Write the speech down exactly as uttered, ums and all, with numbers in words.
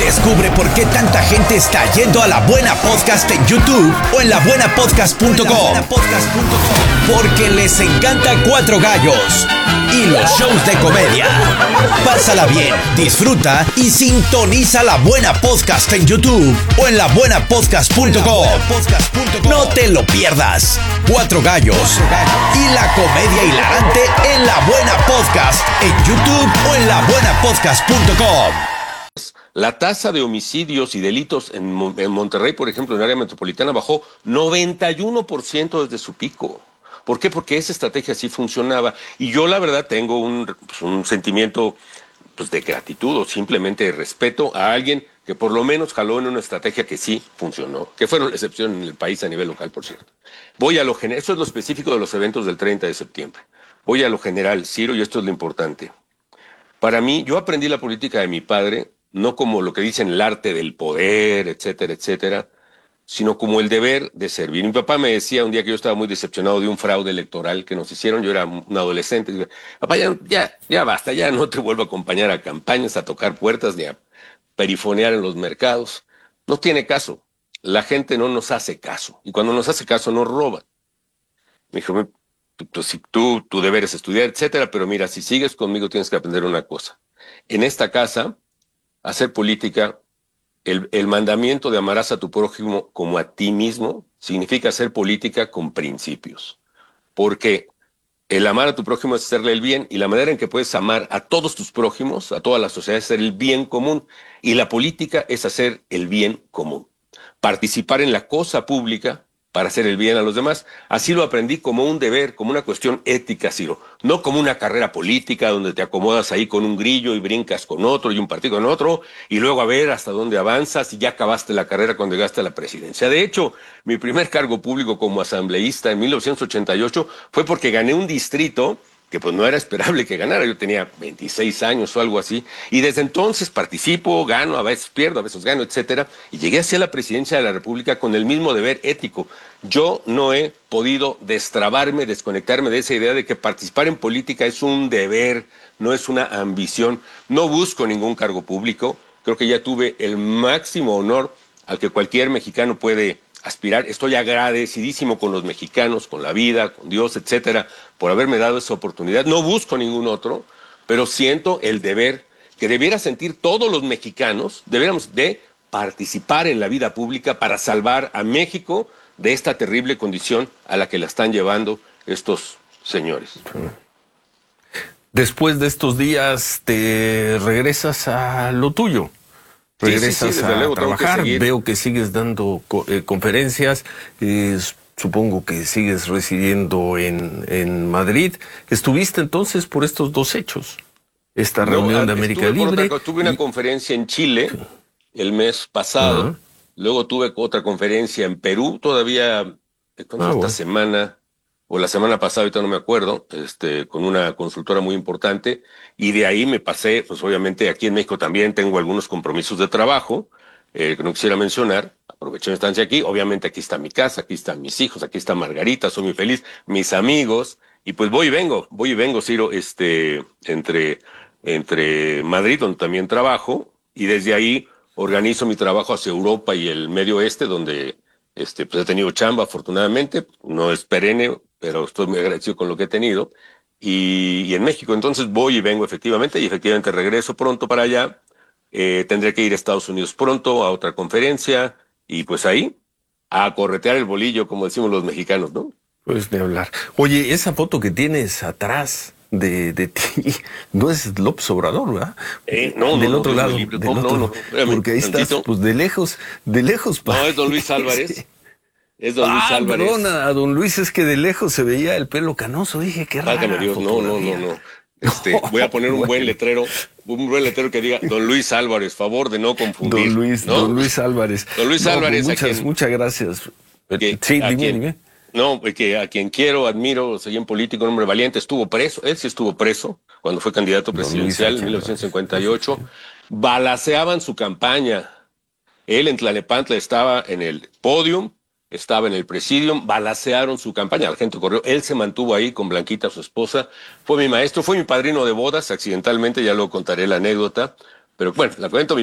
Descubre por qué tanta gente está yendo a La Buena Podcast en YouTube o en la buena podcast punto com. Porque les encanta Cuatro Gallos y los shows de comedia. Pásala bien, disfruta y sintoniza La Buena Podcast en YouTube o en la buena podcast punto com. No te lo pierdas. Cuatro Gallos y la comedia hilarante en La Buena Podcast en YouTube o en la buena podcast punto com. La tasa de homicidios y delitos en, Mon en Monterrey, por ejemplo, en el área metropolitana, bajó noventa y uno por ciento desde su pico. ¿Por qué? Porque esa estrategia sí funcionaba. Y yo, la verdad, tengo un, pues, un sentimiento pues, de gratitud o simplemente de respeto a alguien que por lo menos jaló en una estrategia que sí funcionó, que fueron la excepción en el país a nivel local, por cierto. Voy a lo general, esto es lo específico de los eventos del treinta de septiembre. Voy a lo general, Ciro, y esto es lo importante. Para mí, yo aprendí la política de mi padre, no como lo que dicen el arte del poder, etcétera, etcétera, sino como el deber de servir. Mi papá me decía un día que yo estaba muy decepcionado de un fraude electoral que nos hicieron, yo era un adolescente, y decía, papá, ya, ya, ya basta, ya no te vuelvo a acompañar a campañas, a tocar puertas, ni a perifonear en los mercados. No tiene caso, la gente no nos hace caso, y cuando nos hace caso nos roban. Me dijo, tú, tú, tu deber es estudiar, etcétera, pero mira, si sigues conmigo tienes que aprender una cosa. En esta casa, hacer política, el, el mandamiento de amarás a tu prójimo como a ti mismo, significa hacer política con principios. Porque el amar a tu prójimo es hacerle el bien, y la manera en que puedes amar a todos tus prójimos, a toda la sociedad, es hacer el bien común. Y la política es hacer el bien común. Participar en la cosa pública para hacer el bien a los demás. Así lo aprendí como un deber, como una cuestión ética, Ciro. No como una carrera política donde te acomodas ahí con un grillo y brincas con otro y un partido con otro y luego a ver hasta dónde avanzas y ya acabaste la carrera cuando llegaste a la presidencia. De hecho, mi primer cargo público como asambleísta en mil novecientos ochenta y ocho fue porque gané un distrito que pues no era esperable que ganara. Yo tenía veintiséis años o algo así, y desde entonces participo, gano, a veces pierdo, a veces gano, etcétera, y llegué hacia la presidencia de la República con el mismo deber ético. Yo no he podido destrabarme, desconectarme de esa idea de que participar en política es un deber, no es una ambición. No busco ningún cargo público, creo que ya tuve el máximo honor al que cualquier mexicano puede aspirar. Estoy agradecidísimo con los mexicanos, con la vida, con Dios, etcétera, por haberme dado esa oportunidad. No busco ningún otro, pero siento el deber que debiera sentir todos los mexicanos, deberíamos de participar en la vida pública para salvar a México de esta terrible condición a la que la están llevando estos señores. Después de estos días te regresas a lo tuyo. Regresas sí, sí, sí, a luego, trabajar, que veo que sigues dando eh, conferencias, eh, supongo que sigues residiendo en, en Madrid. ¿Estuviste entonces por estos dos hechos? Esta no, reunión de América Libre. Otra, tuve y... una conferencia en Chile el mes pasado, uh-huh. Luego tuve otra conferencia en Perú, todavía ah, esta bueno. semana, o la semana pasada, ahorita no me acuerdo, este, con una consultora muy importante, y de ahí me pasé, pues obviamente aquí en México también tengo algunos compromisos de trabajo, eh, que no quisiera mencionar, aproveché mi estancia aquí, obviamente aquí está mi casa, aquí están mis hijos, aquí está Margarita, soy muy feliz, mis amigos, y pues voy y vengo, voy y vengo, Ciro, este, entre, entre Madrid, donde también trabajo, y desde ahí organizo mi trabajo hacia Europa y el Medio Oeste, donde este, pues he tenido chamba, afortunadamente, no es perenne, pero estoy muy agradecido con lo que he tenido, y, y en México, entonces voy y vengo efectivamente, y efectivamente regreso pronto para allá, eh, tendré que ir a Estados Unidos pronto a otra conferencia, y pues ahí, a corretear el bolillo, como decimos los mexicanos, ¿no? Pues de hablar. Oye, esa foto que tienes atrás de, de ti, no es López Obrador, ¿verdad? Eh, no, del no, otro no, lado, del no, otro, no, no, espérame, porque ahí estás, pues de lejos, de lejos. No, es don Luis Álvarez. Es don ah, Luis Álvarez. Perdona, a don Luis es que de lejos se veía el pelo canoso. Dije, qué raro. Válgame Dios, no, no, no, no. Este, voy a poner un bueno. buen letrero, un buen letrero que diga don Luis Álvarez, favor de no confundir. Don Luis, ¿no? don Luis Álvarez. Don Luis no, Álvarez. Muchas, quien, muchas gracias. Que, sí, dime, quien, dime. No, que a quien quiero, admiro, soy un político, un hombre valiente, estuvo preso, él sí estuvo preso cuando fue candidato presidencial en mil novecientos cincuenta y ocho. Balaceaban su campaña. Él en Tlalnepantla estaba en el podium, estaba en el presidium, balacearon su campaña, la gente corrió, él se mantuvo ahí con Blanquita, su esposa, fue mi maestro, fue mi padrino de bodas, accidentalmente, ya luego contaré la anécdota, pero bueno, la cuento.